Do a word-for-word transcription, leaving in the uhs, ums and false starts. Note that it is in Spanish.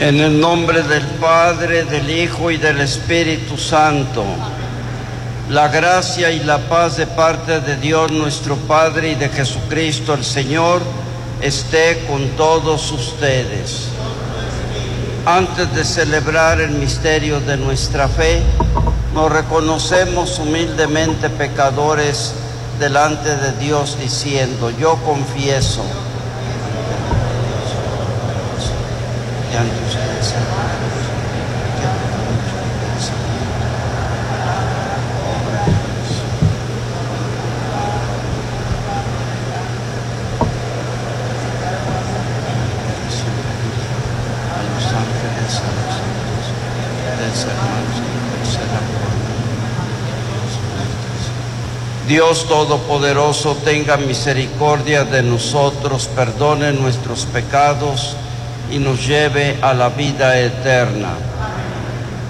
En el nombre del Padre, del Hijo y del Espíritu Santo, la gracia y la paz de parte de Dios nuestro Padre y de Jesucristo el Señor esté con todos ustedes. Antes de celebrar el misterio de nuestra fe, nos reconocemos humildemente pecadores delante de Dios diciendo: yo confieso que ante ustedes Dios Todopoderoso tenga misericordia de nosotros, perdone nuestros pecados y nos lleve a la vida eterna.